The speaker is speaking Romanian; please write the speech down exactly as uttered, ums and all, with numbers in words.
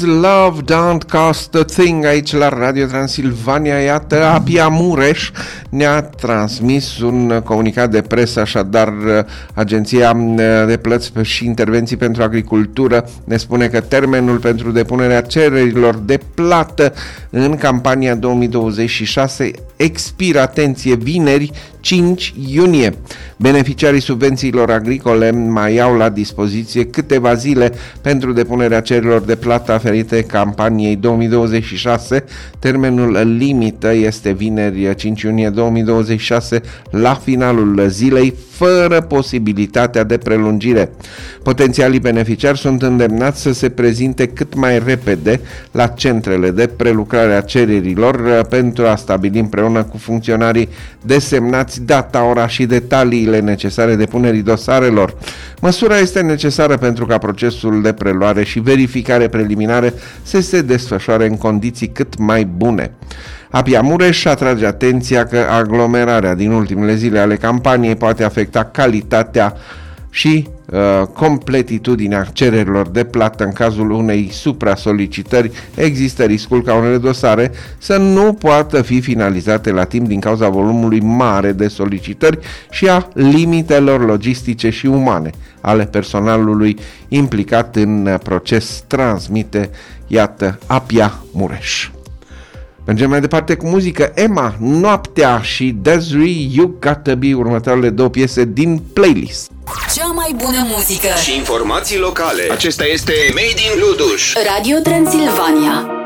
Love don't cost a thing aici la Radio Transilvania. Iată, Apia Mureș ne-a transmis un comunicat de presă, așadar Agenția de Plăți și Intervenții pentru Agricultură ne spune că termenul pentru depunerea cererilor de plată în campania două mii douăzeci și șase expiră, atenție, vineri cinci iunie. Beneficiarii subvențiilor agricole mai au la dispoziție câteva zile pentru depunerea cererilor de plată aferite campaniei două mii douăzeci și șase. Termenul limită este vineri cinci iunie două mii douăzeci și șase la finalul zilei, fără posibilitatea de prelungire. Potențialii beneficiari sunt îndemnați să se prezinte cât mai repede la centrele de prelucrare a cererilor pentru a stabili împreună cu funcționarii desemnați data, ora și detaliile necesare depunerii dosarelor. Măsura este necesară pentru ca procesul de preluare și verificare preliminare să se desfășoare în condiții cât mai bune. Apia Mureș atrage atenția că aglomerarea din ultimele zile ale campaniei poate afecta calitatea și uh, completitudinea cererilor de plată. În cazul unei supra-solicitări există riscul ca unele dosare să nu poată fi finalizate la timp din cauza volumului mare de solicitări și a limitelor logistice și umane ale personalului implicat în proces, transmite, iată, Apia Mureș. Mergem mai departe cu muzică. Emma, Noaptea și Desiree, You Gotta Be, următoarele două piese din playlist. Cea mai bună muzică și informații locale. Acesta este Made in Luduș, Radio Transilvania.